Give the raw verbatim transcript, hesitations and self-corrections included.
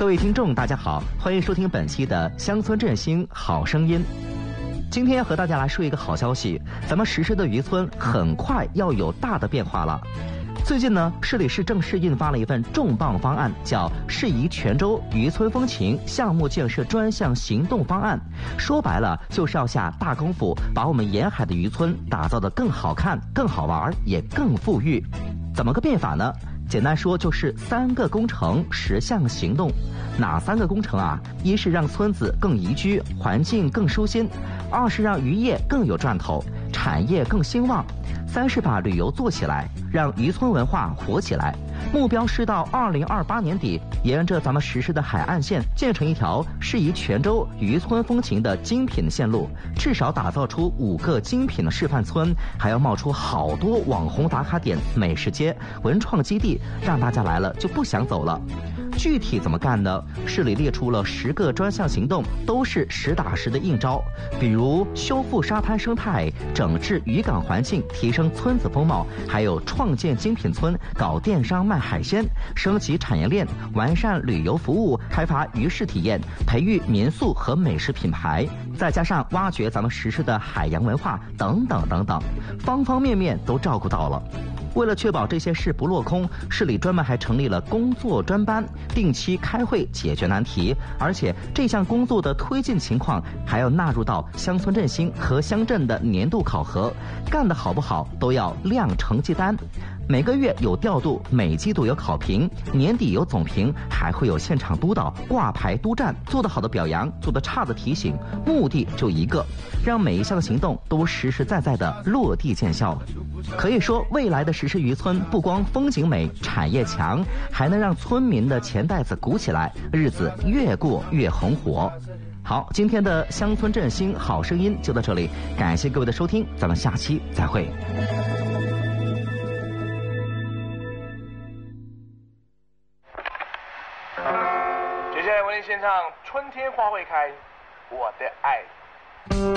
位听众，大家好，欢迎收听本期的乡村振兴好声音。今天和大家来说一个好消息，咱们实施的渔村很快要有大的变化了。最近呢，市里市正式印发了一份重磅方案，叫《适宜泉州渔村风情项目建设专项行动方案》。说白了，就是要下大功夫，把我们沿海的渔村打造得更好看、更好玩，也更富裕。怎么个变法呢？简单说就是三个工程十项行动。哪三个工程啊？一是让村子更宜居，环境更舒心；二是让渔业更有赚头，产业更兴旺；三是把旅游做起来，让渔村文化活起来。目标是到二零二八年底，沿着咱们实施的海岸线建成一条适宜泉州渔村风情的精品线路，至少打造出五个精品的示范村，还要冒出好多网红打卡点、美食街、文创基地，让大家来了就不想走了。具体怎么干呢？市里列出了十个专项行动，都是实打实的硬招，比如修复沙滩生态、整治渔港环境、提升村子风貌，还有创建精品村、搞电商卖海鲜、升级产业链、完善旅游服务、开发渔市体验、培育民宿和美食品牌，再加上挖掘咱们实施的海洋文化等等等等，方方面面都照顾到了。为了确保这些事不落空，市里专门还成立了工作专班，定期开会解决难题，而且这项工作的推进情况还要纳入到乡村振兴和乡镇的年度考核，干得好不好都要亮成绩单。每个月有调度，每季度有考评，年底有总评，还会有现场督导、挂牌督战，做得好的表扬，做得差的提醒，目的就一个，让每一项行动都实实在在的落地见效。可以说，未来的实施渔村不光风景美、产业强，还能让村民的钱袋子鼓起来，日子越过越红火。好，今天的乡村振兴好声音就到这里，感谢各位的收听，咱们下期再会。 接下来为您献唱《春天花会开》，我的爱。